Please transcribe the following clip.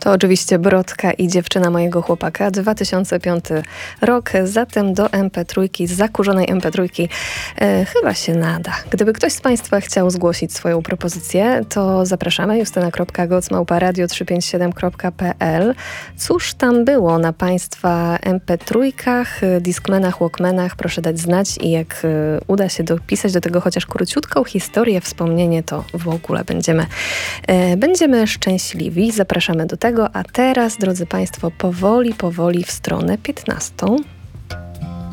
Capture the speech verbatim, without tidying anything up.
To oczywiście Brodka i Dziewczyna mojego chłopaka, dwa tysiące piąty rok, zatem do em pe trzy, zakurzonej em pe trzy e, chyba się nada. Gdyby ktoś z Państwa chciał zgłosić swoją propozycję, to zapraszamy justyna kropka goc małpa radio trzysta pięćdziesiąt siedem kropka pe el. Cóż tam było na Państwa em pe trójkach, Discmanach, Walkmanach? Proszę dać znać i jak e, uda się dopisać do tego chociaż króciutką historię, wspomnienie, to w ogóle będziemy, e, będziemy szczęśliwi. Zapraszamy do tego, a teraz, drodzy Państwo, powoli, powoli w stronę piętnastą.